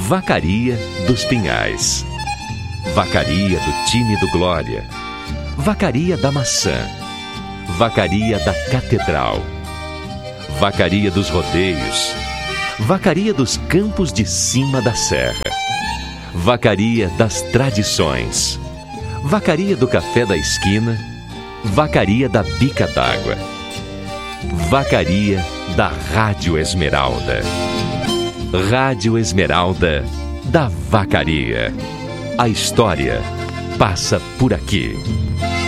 Vacaria dos Pinhais, Vacaria do time do Glória, Vacaria da Maçã, Vacaria da Catedral, Vacaria dos Rodeios, Vacaria dos Campos de Cima da Serra, Vacaria das Tradições, Vacaria do Café da Esquina, Vacaria da Bica d'Água, Vacaria da Rádio Esmeralda. Rádio Esmeralda da Vacaria. A história passa por aqui.